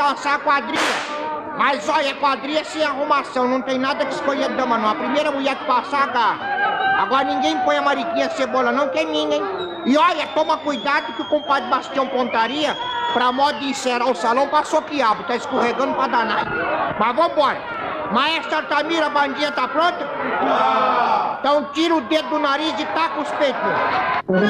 dançar a quadrilha. Mas olha, quadrilha sem arrumação, não tem nada que escolher dama não. A primeira mulher que passar, agarra. Agora ninguém põe a Mariquinha Cebola não, que é minha, hein? E olha, toma cuidado que o compadre Bastião Pontaria, pra modo de encerrar o salão, passou quiabo, tá escorregando pra danar. Mas vambora. Maestra Altamira, a bandinha tá pronta? Então tira o dedo do nariz e taca os peitos.